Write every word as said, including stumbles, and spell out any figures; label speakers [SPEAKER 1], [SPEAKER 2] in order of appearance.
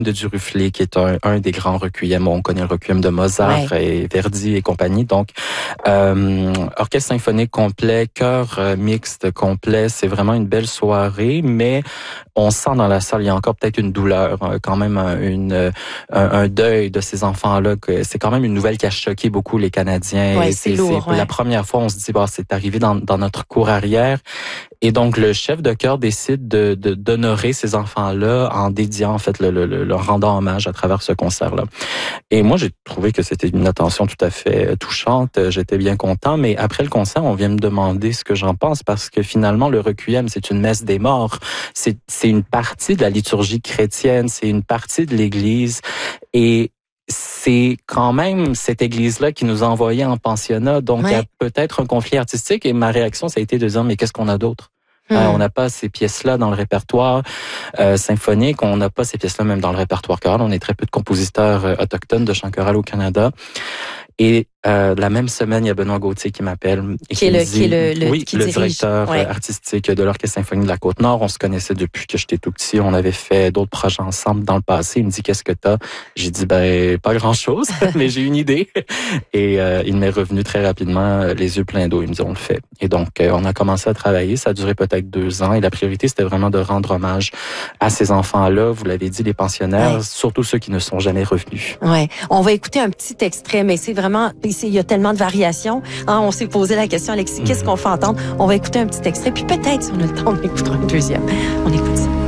[SPEAKER 1] de Duruflé, qui est un, un des grands requiems. On connaît le requiem de Mozart ouais. et Verdi et compagnie. Donc, euh, orchestre symphonique complet, chœur euh, mixte complet, c'est vraiment une belle soirée, mais on sent dans la salle, il y a encore peut-être une douleur, quand même une, un, un deuil de ces enfants-là. Que c'est quand même une nouvelle qui a choqué beaucoup les Canadiens.
[SPEAKER 2] Ouais,
[SPEAKER 1] et
[SPEAKER 2] c'est,
[SPEAKER 1] c'est
[SPEAKER 2] lourd.
[SPEAKER 1] C'est
[SPEAKER 2] ouais.
[SPEAKER 1] La première fois, on se dit, bah, c'est arrivé dans, dans notre cour arrière. Et donc, le chef de chœur décide de, de d'honorer ces enfants-là en dédiant, en fait, le, le, le, leur rendant hommage à travers ce concert-là. Et moi, j'ai trouvé que c'était une attention tout à fait touchante. J'étais bien content. Mais après le concert, on vient me demander ce que j'en pense parce que finalement, le requiem, c'est une messe des morts. C'est, c'est une partie de la liturgie chrétienne. C'est une partie de l'Église. Et c'est quand même cette église-là qui nous a envoyés en pensionnat. Donc, ouais. il y a peut-être un conflit artistique. Et ma réaction, ça a été de dire, mais qu'est-ce qu'on a d'autre? Mmh. Euh, on n'a pas ces pièces-là dans le répertoire euh, symphonique. On n'a pas ces pièces-là même dans le répertoire choral. On est très peu de compositeurs euh, autochtones de chant choral au Canada. Et euh, la même semaine, il y a Benoît Gauthier qui m'appelle. Et
[SPEAKER 2] qui, est
[SPEAKER 1] qui,
[SPEAKER 2] le,
[SPEAKER 1] me dit,
[SPEAKER 2] qui est le, le,
[SPEAKER 1] oui,
[SPEAKER 2] qui
[SPEAKER 1] le
[SPEAKER 2] dirige.
[SPEAKER 1] directeur
[SPEAKER 2] ouais.
[SPEAKER 1] artistique de l'Orchestre symphonique de la Côte-Nord. On se connaissait depuis que j'étais tout petit. On avait fait d'autres projets ensemble dans le passé. Il me dit, qu'est-ce que t'as? J'ai dit, ben, pas grand-chose, mais j'ai une idée. Et euh, il m'est revenu très rapidement, les yeux pleins d'eau. Il me dit, on le fait. Et donc, euh, on a commencé à travailler. Ça a duré peut-être deux ans. Et la priorité, c'était vraiment de rendre hommage à ces enfants-là. Vous l'avez dit, les pensionnaires, ouais. surtout ceux qui ne sont jamais revenus.
[SPEAKER 2] Ouais. On va écouter un petit extrait, mais c'est vraiment, il y a tellement de variations. Hein, on s'est posé la question, Alexis, qu'est-ce qu'on fait entendre? On va écouter un petit extrait, puis peut-être, si on a le temps, on écoutera un deuxième. On écoute ça.